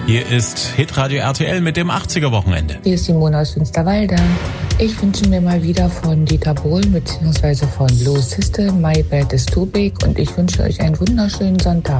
Hier ist Hitradio RTL mit dem 80er-Wochenende. Hier ist Simone aus Finsterwalde. Ich wünsche mir mal wieder von Dieter Bohlen bzw. von Blue System My Bed is Too Big und ich wünsche euch einen wunderschönen Sonntag.